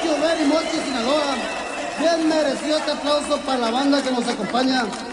you very much, Sinaloa. Bien merecido este aplauso para la banda que nos acompaña.